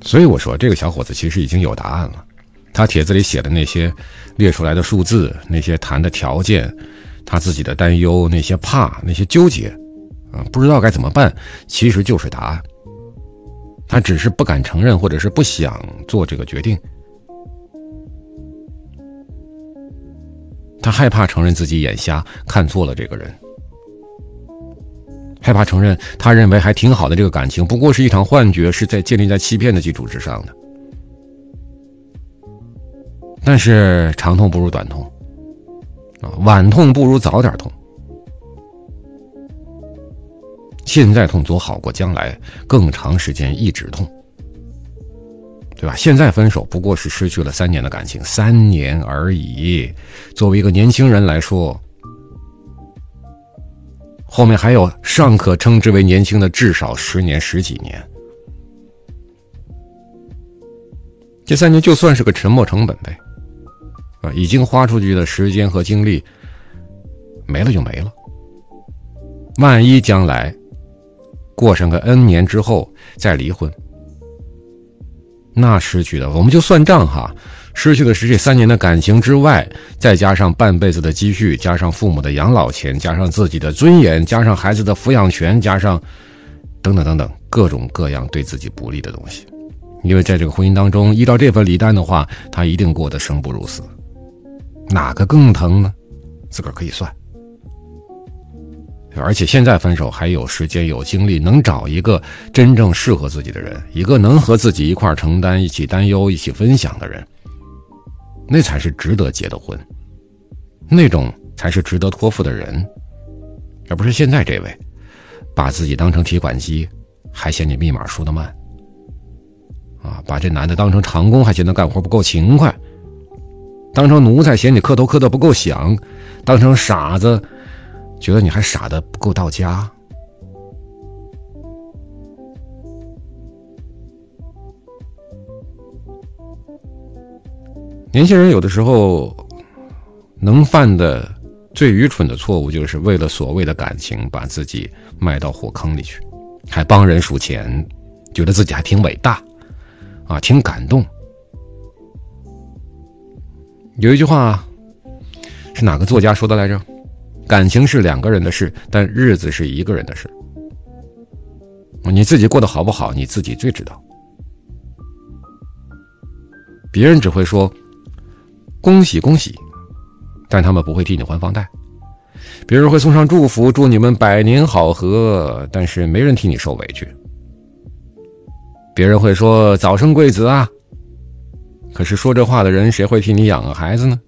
所以我说这个小伙子其实已经有答案了，他帖子里写的那些列出来的数字，那些谈的条件，他自己的担忧，那些怕，那些纠结不知道该怎么办，其实就是答案。他只是不敢承认，或者是不想做这个决定。他害怕承认自己眼瞎，看错了这个人，害怕承认他认为还挺好的这个感情不过是一场幻觉，是在建立在欺骗的基础之上的。但是长痛不如短痛晚痛不如早点痛。现在痛总好过将来更长时间一直痛，对吧？现在分手不过是失去了3年的感情，3年而已。作为一个年轻人来说，后面还有尚可称之为年轻的至少10年10几年。这3年就算是个沉没成本呗，已经花出去的时间和精力没了就没了。万一将来过上个 N 年之后再离婚，那失去的我们就算账哈，失去的是这3年的感情之外，再加上半辈子的积蓄，加上父母的养老钱，加上自己的尊严，加上孩子的抚养权，加上等等等等各种各样对自己不利的东西。因为在这个婚姻当中，依照这份礼单的话，他一定过得生不如死。哪个更疼呢？自个儿可以算。而且现在分手还有时间有精力，能找一个真正适合自己的人，一个能和自己一块承担，一起担忧，一起分享的人，那才是值得结的婚，那种才是值得托付的人，而不是现在这位把自己当成提款机还嫌你密码输得慢把这男的当成长工还嫌他干活不够勤快，当成奴才嫌你磕头磕得不够响，当成傻子觉得你还傻得不够到家。年轻人有的时候能犯的最愚蠢的错误，就是为了所谓的感情把自己卖到火坑里去，还帮人数钱，觉得自己还挺伟大挺感动。有一句话是哪个作家说的来着？感情是2个人的事，但日子是1个人的事。你自己过得好不好，你自己最知道。别人只会说恭喜恭喜，但他们不会替你还房贷。别人会送上祝福，祝你们百年好合，但是没人替你受委屈。别人会说早生贵子可是说这话的人谁会替你养孩子呢？